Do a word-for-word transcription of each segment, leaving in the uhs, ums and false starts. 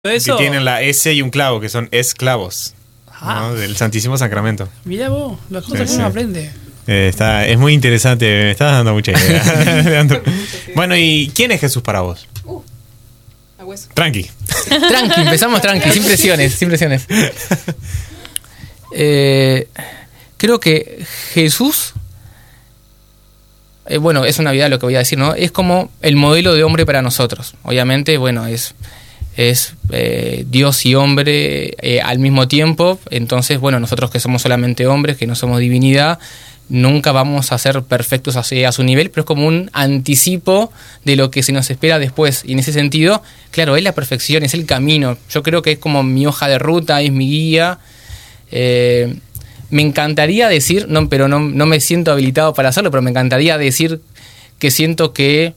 Eso. Que tienen la S y un clavo, que son esclavos, Ah. ¿no? Del Santísimo Sacramento. Mirá vos, las cosas Sí, que uno sí. aprende. Eh, está, es muy interesante, me estás dando mucha idea. Leandro. Bueno, ¿y quién es Jesús para vos? Uh, a hueso. Tranqui. Tranqui, empezamos tranqui, sin presiones, sin presiones. Eh, creo que Jesús, eh, bueno, es una Navidad lo que voy a decir, ¿no? Es como el modelo de hombre para nosotros. Obviamente, bueno, es, es eh, Dios y hombre eh, al mismo tiempo. Entonces, bueno, nosotros que somos solamente hombres, que no somos divinidad, nunca vamos a ser perfectos a, a su nivel, pero es como un anticipo de lo que se nos espera después. Y en ese sentido, claro, es la perfección, es el camino. Yo creo que es como mi hoja de ruta, es mi guía. Eh, me encantaría decir, no, pero no, no me siento habilitado para hacerlo, pero me encantaría decir que siento que,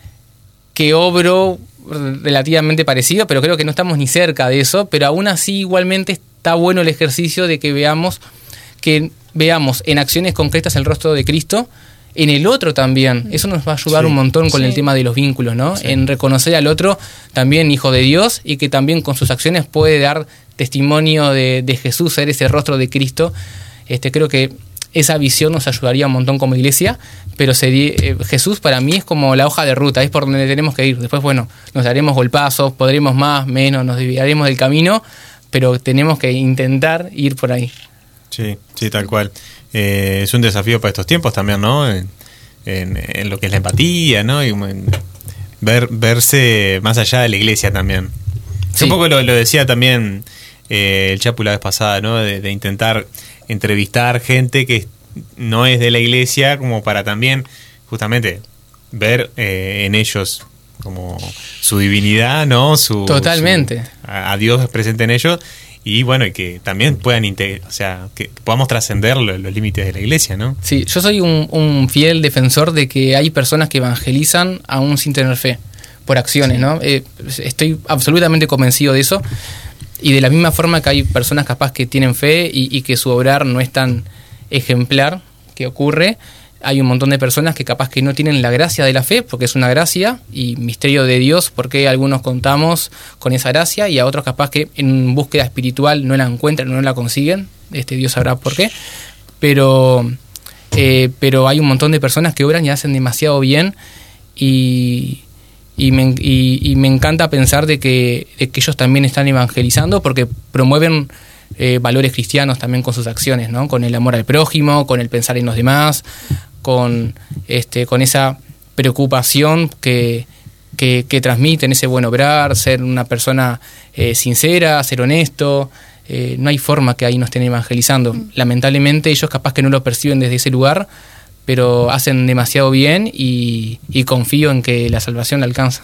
que obro relativamente parecido, pero creo que no estamos ni cerca de eso. Pero aún así, igualmente está bueno el ejercicio de que veamos que veamos en acciones concretas el rostro de Cristo en el otro también. Eso nos va a ayudar Sí, un montón con sí. el tema de los vínculos, ¿no? Sí. En reconocer al otro también hijo de Dios y que también con sus acciones puede dar testimonio de, de Jesús, ser ese rostro de Cristo. Este, creo que esa visión nos ayudaría un montón como iglesia, pero sería, eh, Jesús para mí es como la hoja de ruta, es por donde tenemos que ir. Después, bueno, nos daremos golpazos, podremos más, menos, nos desviaremos del camino, pero tenemos que intentar ir por ahí. Sí, sí, tal cual. Eh, es un desafío para estos tiempos también, ¿no? En, en, en lo que es la empatía, ¿no? Y en ver, verse más allá de la iglesia también. Sí. Un poco lo, lo decía también eh, el Chapu la vez pasada, ¿no? De, de intentar entrevistar gente que no es de la iglesia, como para también justamente ver eh, en ellos como su divinidad, ¿no? Su, Totalmente. su- a, a Dios presente en ellos. Y bueno, y que también puedan, inte- o sea, que podamos trascender lo- los límites de la iglesia, ¿no? Sí, yo soy un, un fiel defensor de que hay personas que evangelizan aún sin tener fe, por acciones, ¿no? Eh, estoy absolutamente convencido de eso. Y de la misma forma que hay personas capaz que tienen fe y, y que su obrar no es tan ejemplar que ocurre, hay un montón de personas que capaz que no tienen la gracia de la fe, porque es una gracia y misterio de Dios, porque algunos contamos con esa gracia y a otros capaz que en búsqueda espiritual no la encuentran, no la consiguen, este Dios sabrá por qué, pero, eh, pero hay un montón de personas que obran y hacen demasiado bien y... Y me, y, y me encanta pensar de que, de que ellos también están evangelizando porque promueven eh, valores cristianos también con sus acciones, ¿no? Con el amor al prójimo, con el pensar en los demás, con, este, con esa preocupación que, que, que transmiten, ese buen obrar, ser una persona eh, sincera, ser honesto. Eh, no hay forma que ahí no estén evangelizando. Lamentablemente ellos capaz que no lo perciben desde ese lugar, pero hacen demasiado bien y, y confío en que la salvación la alcanza.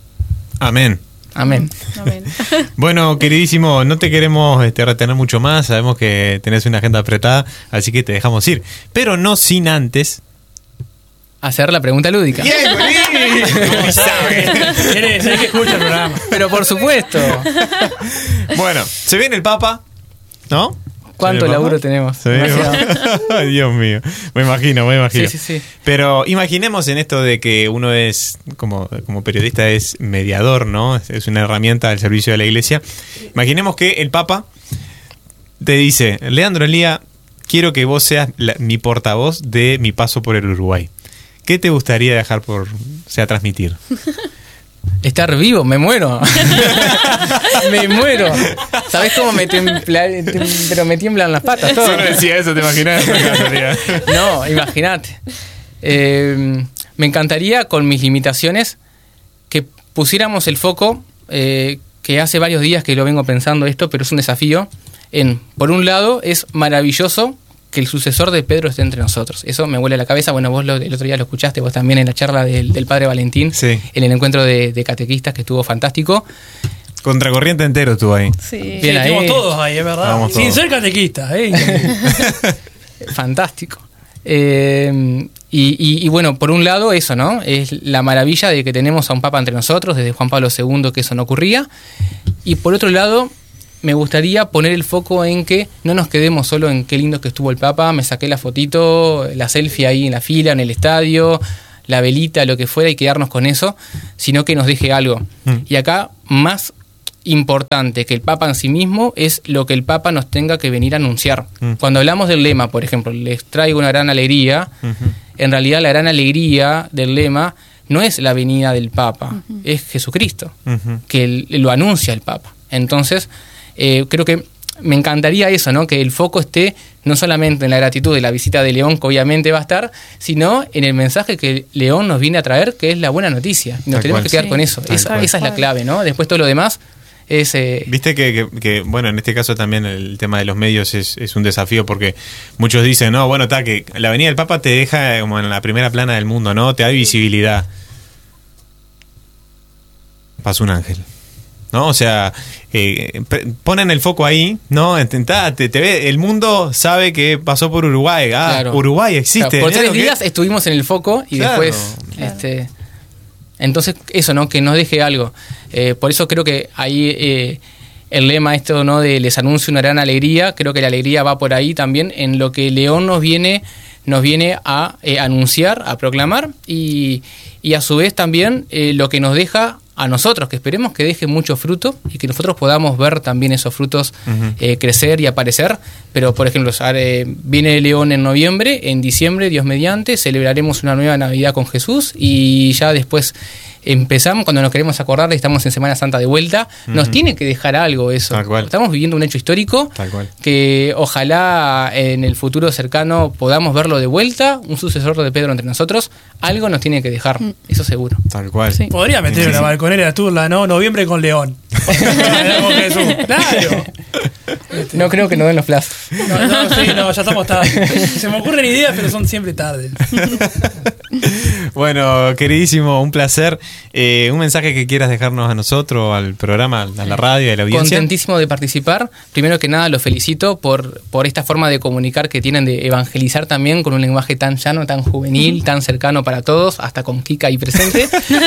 Amén. Amén. Amén. Bueno, queridísimo, no te queremos este, retener mucho más. Sabemos que tenés una agenda apretada, así que te dejamos ir. Pero no sin antes... Hacer la pregunta lúdica. ¡Bien, buenísimo! ¿Querés? Hay que escuchar el programa. Pero por supuesto. Bueno, se viene el Papa, ¿no? ¿Cuánto ¿Se viene el laburo Papa? tenemos? Se viene el Demasiado. Papa. Ay, Dios mío. Me imagino, me imagino. Sí, sí, sí. Pero imaginemos en esto de que uno es, como, como periodista, es mediador, ¿no? Es- Es una herramienta al servicio de la iglesia. Imaginemos que el Papa te dice: Leandro Elía, quiero que vos seas la- mi portavoz de mi paso por el Uruguay. ¿Qué te gustaría dejar por, o sea, transmitir? Estar vivo, me muero. Me muero. ¿Sabés cómo me tembla, tem- pero me tiemblan las patas? Todo. Solo decía eso, ¿te imaginas? No, imagínate. Eh, me encantaría, con mis limitaciones, que pusiéramos el foco, eh, que hace varios días que lo vengo pensando esto, pero es un desafío, en, por un lado, es maravilloso que el sucesor de Pedro esté entre nosotros. Eso me vuela la cabeza. Bueno, vos lo, el otro día lo escuchaste, vos también en la charla del, del Padre Valentín, Sí. en el encuentro de, de catequistas, que estuvo fantástico. Contracorriente entero tú ahí. Sí. Bien. Sí, estuvimos ahí. todos ahí, es verdad. Vamos Sin todos. ser catequista, ¿eh? Fantástico. Eh, y, y, y bueno, por un lado eso, ¿no? Es la maravilla de que tenemos a un Papa entre nosotros, desde Juan Pablo segundo, que eso no ocurría. Y por otro lado, me gustaría poner el foco en que no nos quedemos solo en qué lindo que estuvo el Papa, me saqué la fotito, la selfie ahí en la fila, en el estadio, la velita, lo que fuera, y quedarnos con eso, sino que nos deje algo. Mm. Y acá, más importante que el Papa en sí mismo es lo que el Papa nos tenga que venir a anunciar. Mm. Cuando hablamos del lema, por ejemplo, les traigo una gran alegría, uh-huh. en realidad la gran alegría del lema no es la venida del Papa, uh-huh. es Jesucristo, uh-huh. que el, lo anuncia el Papa. Entonces, eh, creo que me encantaría eso, ¿no? Que el foco esté no solamente en la gratitud de la visita de León, que obviamente va a estar, sino en el mensaje que León nos viene a traer, que es la buena noticia. Y nos Tal tenemos cual. que quedar Sí, con eso. Esa, esa es la clave, ¿no? Después todo lo demás es... Eh, Viste que, que, que, bueno, en este caso también el tema de los medios es, es un desafío, porque muchos dicen, no, bueno, está que la venida del Papa te deja como en la primera plana del mundo, ¿no? Te da visibilidad. Pasó un ángel, ¿no? O sea, eh, ponen el foco ahí, ¿no? Intentá, te, te ve, el mundo sabe que pasó por Uruguay. Ah, Claro. Uruguay existe. claro, por Mirá tres lo que- días estuvimos en el foco y Claro, después... claro. este Entonces, eso, ¿no? Que nos deje algo. Eh, por eso creo que ahí eh, el lema esto, ¿no? De les anuncio una gran alegría, creo que la alegría va por ahí también en lo que León nos viene nos viene a eh, anunciar, a proclamar y, y a su vez también eh, lo que nos deja a nosotros, que esperemos que deje mucho fruto y que nosotros podamos ver también esos frutos Ujú. eh, crecer y aparecer. Pero, por ejemplo, eh, viene León en noviembre, en diciembre, Dios mediante, celebraremos una nueva Navidad con Jesús y ya después empezamos, cuando nos queremos acordar, estamos en Semana Santa de vuelta, Ujú. nos tiene que dejar algo eso. Tal cual. Estamos viviendo un hecho histórico Tal cual. que ojalá en el futuro cercano podamos verlo de vuelta, un sucesor de Pedro entre nosotros, algo nos tiene que dejar, eso seguro. Tal cual. Sí. Podría meter Sí, una sí. balconera turla, ¿no? Noviembre con León. Con Jesús. Claro. No creo que nos den los plazos. No, no, sí, no, ya estamos tarde. Se me ocurren ideas, pero son siempre tarde. Bueno, queridísimo, un placer. Eh, un mensaje que quieras dejarnos a nosotros, al programa, a la radio, a la audiencia. Contentísimo de participar. Primero que nada, los felicito por, por esta forma de comunicar que tienen, de evangelizar también con un lenguaje tan llano, tan juvenil, tan cercano para todos, hasta con Kika ahí presente.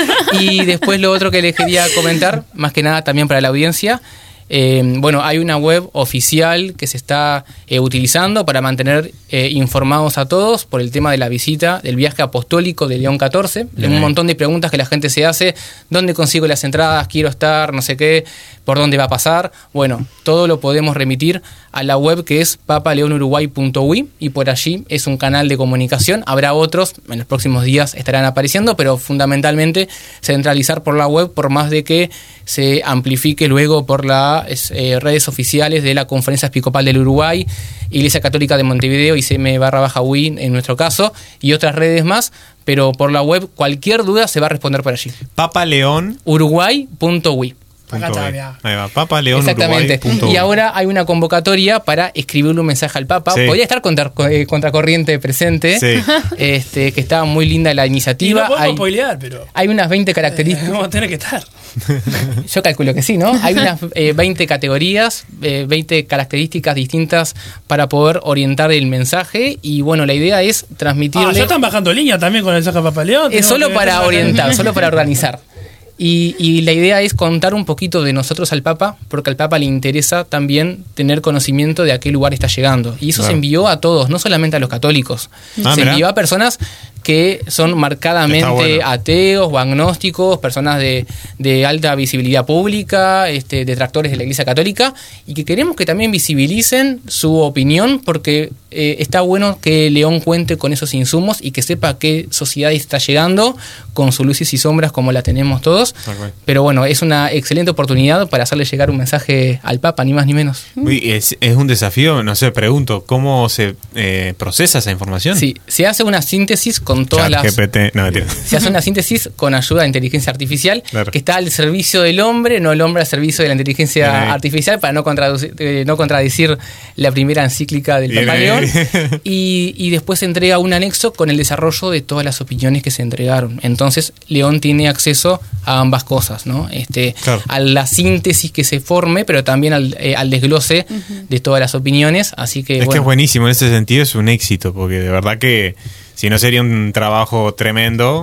Y después lo otro que les quería comentar, más que nada también para la audiencia. Eh, bueno, hay una web oficial que se está eh, utilizando para mantener eh, informados a todos por el tema de la visita del viaje apostólico de León catorce. Bien. Un montón de preguntas que la gente se hace: ¿dónde consigo las entradas? Quiero estar, no sé qué, por dónde va a pasar. Bueno, todo lo podemos remitir a la web que es papa león uruguay punto u i, y por allí es un canal de comunicación. Habrá otros, en los próximos días estarán apareciendo, pero fundamentalmente centralizar por la web, por más de que se amplifique luego por las eh, redes oficiales de la Conferencia Episcopal del Uruguay, Iglesia Católica de Montevideo, I C M barra baja U I en nuestro caso, y otras redes más, pero por la web cualquier duda se va a responder por allí. Papa León. uruguay punto u i. Acá está, mirá. Ahí va, Papa León Exactamente. Uruguay punto u i. Y ahora hay una convocatoria para escribirle un mensaje al Papa. Sí. Podría estar contra, eh, contracorriente presente, Sí. este, que está muy linda la Y iniciativa. no podemos hay, spoilear, pero. hay unas veinte eh, características. Vamos a tener que estar. Yo calculo que sí, ¿no? Hay unas eh, veinte categorías, eh, veinte características distintas para poder orientar el mensaje. Y bueno, la idea es transmitirle. Ah, ya están bajando línea también con el Saca Papa León. Es Tenemos solo que para meter- orientar, solo para organizar. Y, y la idea es contar un poquito de nosotros al Papa, porque al Papa le interesa también tener conocimiento de a qué lugar está llegando. Y eso Claro. se envió a todos, no solamente a los católicos. Ah, se mirá. envió a personas que son marcadamente Está bueno. ateos o agnósticos, personas de, de alta visibilidad pública, este, detractores de la Iglesia Católica, y que queremos que también visibilicen su opinión, porque eh, está bueno que León cuente con esos insumos y que sepa a qué sociedad está llegando, con sus luces y sombras como la tenemos todos. Tal cual. Pero bueno, es una excelente oportunidad para hacerle llegar un mensaje al Papa, ni más ni menos. Uy, es, es un desafío, no sé, pregunto, ¿cómo se eh, procesa esa información? Sí, se hace una síntesis con todas las... ChatGPT, no, mentira. Se hace una síntesis con ayuda de inteligencia artificial, Claro. que está al servicio del hombre, no el hombre al servicio de la inteligencia Bien ahí. artificial, para no, contraducir- eh, no contradecir la primera encíclica del Bien Papa ahí. León. Y, y después se entrega un anexo con el desarrollo de todas las opiniones que se entregaron. Entonces, León tiene acceso a ambas cosas, ¿no? Este, Claro. a la síntesis que se forme, pero también al, eh, al desglose de todas las opiniones. Así que, Es que bueno, es buenísimo, en ese sentido es un éxito, porque de verdad que si no sería un trabajo tremendo,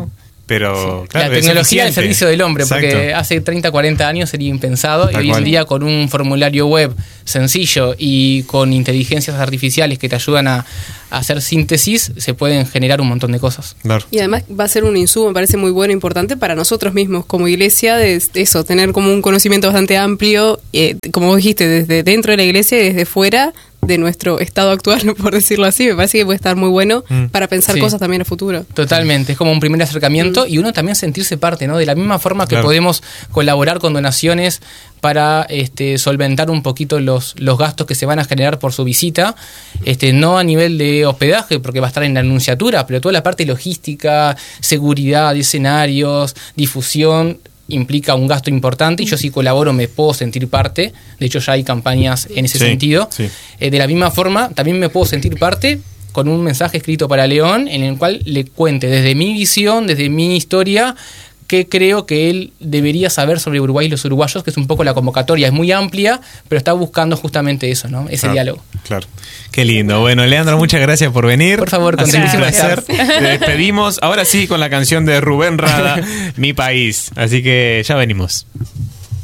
pero Sí. claro, la es tecnología al eficiente. servicio del hombre, porque Exacto. hace treinta, cuarenta años sería impensado Tal y hoy cual. en día con un formulario web sencillo y con inteligencias artificiales que te ayudan a, a hacer síntesis, se pueden generar un montón de cosas. Claro. Y además va a ser un insumo, me parece muy bueno e importante para nosotros mismos como iglesia, de eso, tener como un conocimiento bastante amplio, eh, como vos dijiste, desde dentro de la iglesia y desde fuera de nuestro estado actual, por decirlo así. Me parece que puede estar muy bueno Mm. para pensar Sí. cosas también a futuro. Totalmente, es como un primer acercamiento y uno también sentirse parte, ¿no? De la misma forma que Claro. podemos colaborar con donaciones para este, solventar un poquito los, los gastos que se van a generar por su visita, este, no a nivel de hospedaje, porque va a estar en la anunciatura, pero toda la parte logística, seguridad, escenarios, difusión, implica un gasto importante y yo si colaboro me puedo sentir parte. De hecho ya hay campañas en ese Sí, sentido. sí. Eh, de la misma forma también me puedo sentir parte con un mensaje escrito para León en el cual le cuente desde mi visión, desde mi historia, qué creo que él debería saber sobre Uruguay y los uruguayos, que es un poco la convocatoria, es muy amplia, pero está buscando justamente eso, ¿no? Ese Claro, diálogo. Claro. Qué lindo. Bueno, Leandro, muchas gracias por venir. Por favor, Ha sido un contentísimo de placer. Te despedimos. Ahora sí con la canción de Rubén Rada, Mi País. Así que ya venimos.